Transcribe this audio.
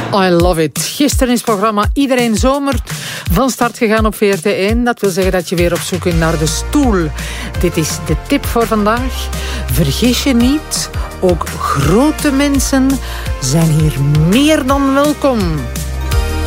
I love it. Gisteren is het programma Iedereen Zomer van start gegaan op VRT1. Dat wil zeggen dat je weer op zoek bent naar de stoel. Dit is de tip voor vandaag. Vergis je niet, ook grote mensen zijn hier meer dan welkom.